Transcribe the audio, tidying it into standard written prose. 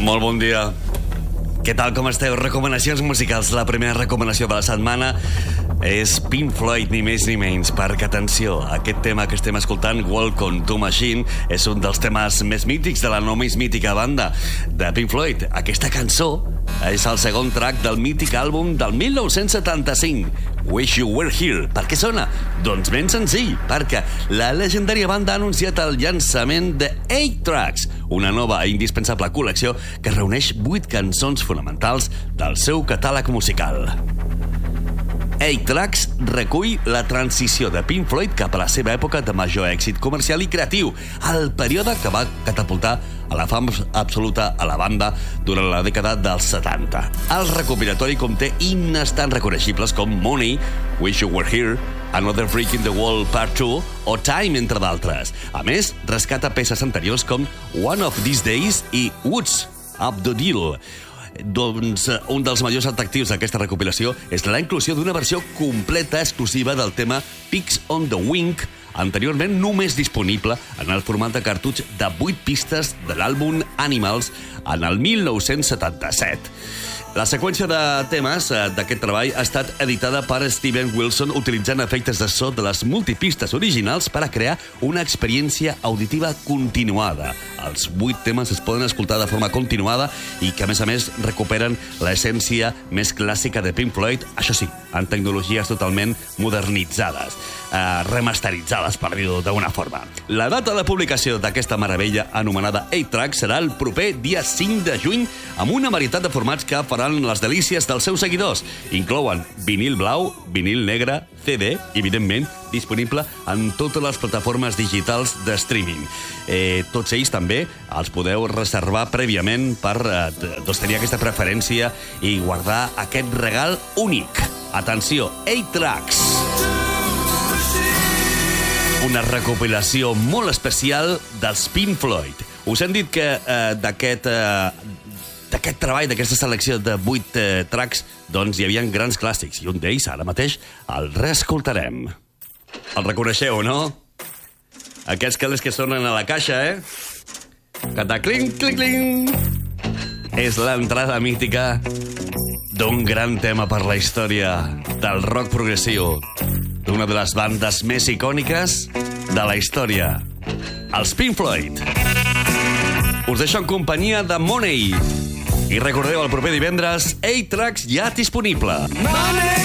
Molt bon dia. Què tal, com esteu? Recomanacions musicals. La primera recomanació de la setmana és Pink Floyd, ni més ni menys, perquè, atenció, aquest tema que estem escoltant, Welcome to Machine, és un dels temes més mítics de la no més mítica banda de Pink Floyd. Aquesta cançó és el segon track del mític àlbum del 1975, Wish You Were Here. Per què sona? Doncs ben senzill, perquè la legendària banda ha anunciat el llançament de 8 Tracks, una nova i indispensable col·lecció que reuneix 8 cançons fonamentals del seu catàleg musical. 8 Tracks recull la transició de Pink Floyd cap a la seva època de major èxit comercial i creatiu, el període que va catapultar a la fama absoluta a la banda durant la dècada dels 70. El recopilatori conté himnes tan reconeixibles com Money, Wish You Were Here, Another Freak in the Wall Part 2 o Time, entre d'altres. A més, rescata peces anteriors com One of These Days i Woods Up the Deal. Doncs un dels majors atractius d'aquesta recopilació és la inclusió d'una versió completa exclusiva del tema Pigs on the Wing, anteriorment només disponible en el format de cartutx de 8 pistes de l'àlbum Animals en el 1977. La seqüència de temes d'aquest treball ha estat editada per Steven Wilson utilitzant efectes de so de les multipistes originals per a crear una experiència auditiva continuada. Els 8 temes es poden escoltar de forma continuada i que, a més, recuperen l'essència més clàssica de Pink Floyd, això sí, en tecnologies totalment modernitzades, remasteritzades, per dir-ho d'una forma. La data de publicació d'aquesta meravella anomenada 8 Tracks serà el proper dia 5 de juny amb una varietat de formats que faran les delícies dels seus seguidors. Inclouen vinil blau, vinil negre, CD, evidentment, disponible en totes les plataformes digitals de streaming. Tots ells també els podeu reservar prèviament per tenir aquesta preferència i guardar aquest regal únic. Atenció, 8 Tracks. Una recopilació molt especial dels Pink Floyd. Us hem dit que d'aquest treball, d'aquesta selecció de 8 tracks, doncs hi havia grans clàssics, i un d'ells, ara mateix, el reescoltarem. El reconeixeu, no? Aquests calés que sonen a la caixa, Catacling, cling, cling. És l'entrada mítica d'un gran tema per la història del rock progressiu, d'una de les bandes més icòniques de la història, els Pink Floyd. Us deixo en companyia de Money. I recordeu, el proper divendres, 8 Tracks ja disponible. Money!